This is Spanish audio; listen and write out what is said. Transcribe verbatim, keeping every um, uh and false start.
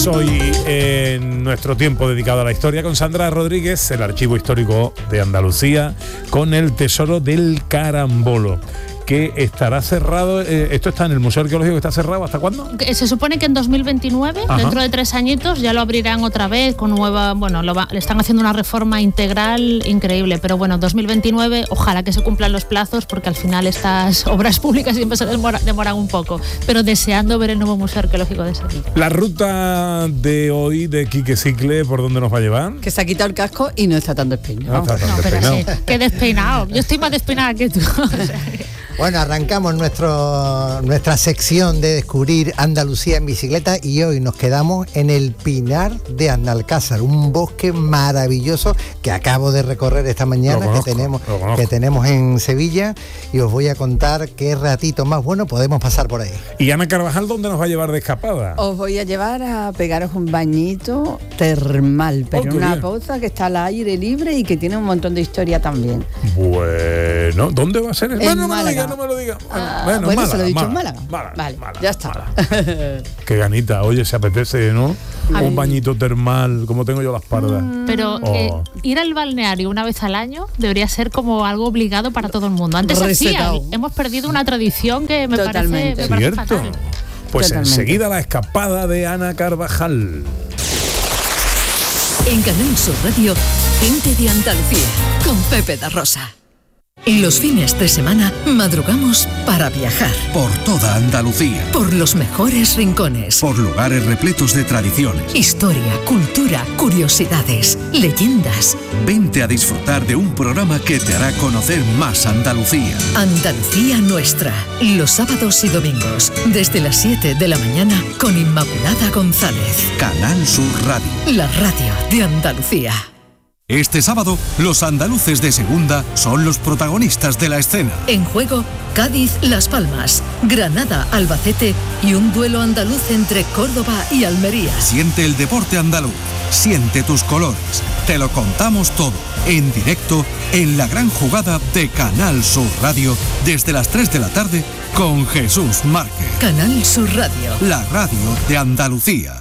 hoy en nuestro tiempo dedicado a la historia con Sandra Rodríguez, el Archivo Histórico de Andalucía, con el Tesoro del Carambolo, que estará cerrado. Eh, esto está en el Museo Arqueológico, que está cerrado. ¿Hasta cuándo? Se supone que en dos mil veintinueve, Ajá. dentro de tres añitos, ya lo abrirán otra vez con nueva, bueno, lo va, le están haciendo una reforma integral increíble, pero bueno, dos mil veintinueve, ojalá que se cumplan los plazos, porque al final estas obras públicas siempre se demora, demoran un poco, pero deseando ver el nuevo Museo Arqueológico de Sevilla. La ruta de hoy de Quique Cicle, ¿por dónde nos va a llevar? Que se ha quitado el casco y no está tan despeinado. No, está tan no despeinado. Pero sí, qué despeinado. Yo estoy más despeinada que tú. O sea, Bueno, arrancamos nuestro, nuestra sección de descubrir Andalucía en bicicleta y hoy nos quedamos en el Pinar de Analcázar, un bosque maravilloso que acabo de recorrer esta mañana, conozco, que tenemos que tenemos en Sevilla, y os voy a contar qué ratito más bueno podemos pasar por ahí. ¿Y Ana Carvajal dónde nos va a llevar de escapada? Os voy a llevar a pegaros un bañito termal, pero oh, una bien. poza que está al aire libre y que tiene un montón de historia también. Bueno, ¿dónde va a ser? En Bueno, no me lo Málaga. diga, no me lo diga. Ah, bueno, bueno, Málaga, se lo he dicho en Málaga. Málaga. Málaga, Vale, Málaga, ya está. Málaga. Qué ganita, oye, se apetece, ¿no? A Un ver. bañito termal, como tengo yo las pardas. Pero Oh. eh, ir al balneario una vez al año debería ser como algo obligado para todo el mundo. Antes se hacía, Resetado. hemos perdido una tradición que me parece, Totalmente. me parece ¿Cierto? fatal. Pues Totalmente. enseguida la escapada de Ana Carvajal. En Canal Sur Radio, Gente de Andalucía, con Pepe da Rosa. En los fines de semana madrugamos para viajar Por toda Andalucía, por los mejores rincones. por lugares repletos de tradiciones. Historia, cultura, curiosidades, leyendas. Vente a disfrutar de un programa que te hará conocer más Andalucía. Andalucía nuestra. Los sábados y domingos, desde las siete de la mañana, con Inmaculada González. Canal Sur Radio. La radio de Andalucía. Este sábado, los andaluces de segunda son los protagonistas de la escena. En juego, Cádiz, Las Palmas, Granada, Albacete y un duelo andaluz entre Córdoba y Almería. Siente el deporte andaluz, siente tus colores. Te lo contamos todo, en directo, en la gran jugada de Canal Sur Radio, desde las tres de la tarde, con Jesús Márquez. Canal Sur Radio. La radio de Andalucía.